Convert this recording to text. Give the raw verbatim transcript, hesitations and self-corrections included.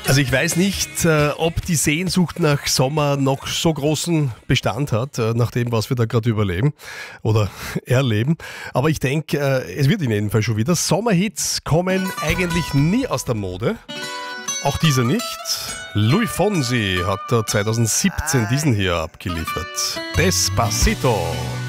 Also ich weiß nicht, äh, ob die Sehnsucht nach Sommer noch so großen Bestand hat, äh, nach dem, was wir da gerade überleben oder erleben. Aber ich denke, äh, es wird in jedem Fall schon wieder. Sommerhits kommen eigentlich nie aus der Mode. Auch dieser nicht. Luis Fonsi hat da zwanzig siebzehn diesen hier abgeliefert. Despacito.